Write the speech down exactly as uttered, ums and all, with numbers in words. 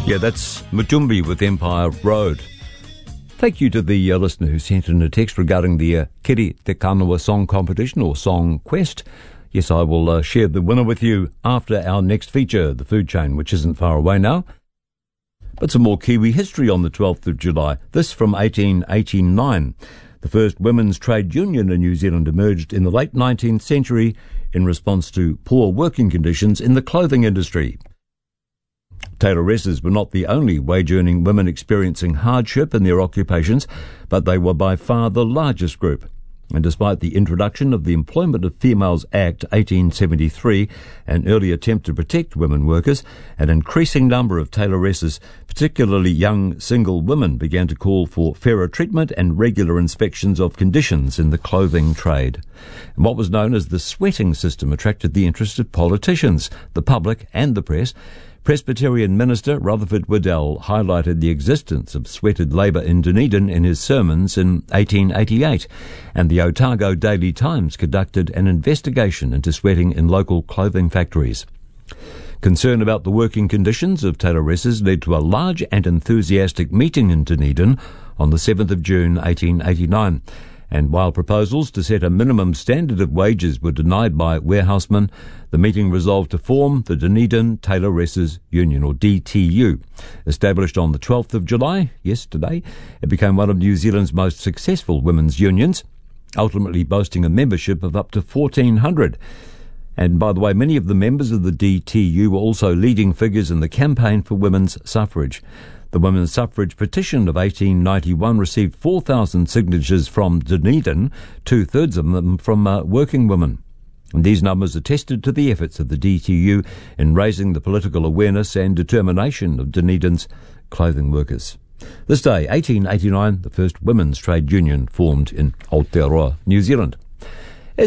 Yeah, that's Mutumbi with Empire Road. Thank you to the uh, listener who sent in a text regarding the uh, Kiri Te Kanawa Song Competition or Song Quest. Yes, I will uh, share the winner with you after our next feature, The Food Chain, which isn't far away now. But some more Kiwi history on the twelfth of July. This from eighteen eighty-nine. The first women's trade union in New Zealand emerged in the late nineteenth century in response to poor working conditions in the clothing industry. Tailoresses were not the only wage-earning women experiencing hardship in their occupations, but they were by far the largest group. And despite the introduction of the Employment of Females Act eighteen seventy-three, an early attempt to protect women workers, an increasing number of tailoresses, particularly young single women, began to call for fairer treatment and regular inspections of conditions in the clothing trade. And what was known as the sweating system attracted the interest of politicians, the public and the press. Presbyterian minister Rutherford Waddell highlighted the existence of sweated labour in Dunedin in his sermons in eighteen eighty-eight, and the Otago Daily Times conducted an investigation into sweating in local clothing factories. Concern about the working conditions of tailoresses led to a large and enthusiastic meeting in Dunedin on the seventh of June eighteen eighty-nine. And while proposals to set a minimum standard of wages were denied by warehousemen, the meeting resolved to form the Dunedin Tailoresses Union, or D T U. Established on the twelfth of July, yesterday, it became one of New Zealand's most successful women's unions, ultimately boasting a membership of up to fourteen hundred. And by the way, many of the members of the D T U were also leading figures in the campaign for women's suffrage. The women's suffrage petition of eighteen ninety-one received four thousand signatures from Dunedin, two-thirds of them from uh, working women. And these numbers attested to the efforts of the D T U in raising the political awareness and determination of Dunedin's clothing workers. This day, eighteen eighty-nine, the first women's trade union formed in Aotearoa, New Zealand.